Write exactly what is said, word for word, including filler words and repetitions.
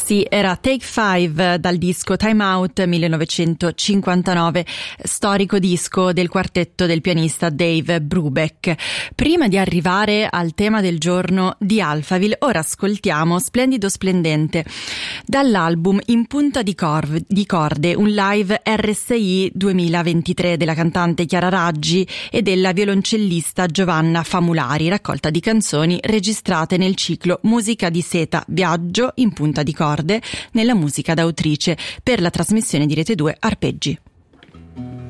Sì, era Take Five dal disco Time Out millenovecentocinquantanove, storico disco del quartetto del pianista Dave Brubeck. Prima di arrivare al tema del giorno di Alphaville, ora ascoltiamo Splendido Splendente dall'album In punta di, corv- di corde, un live R S I duemilaventitré della cantante Chiara Raggi e della violoncellista Giovanna Famulari, raccolta di canzoni registrate nel ciclo Musica di seta Viaggio in punta di corde nella musica d'autrice per la trasmissione di Rete due Arpeggi.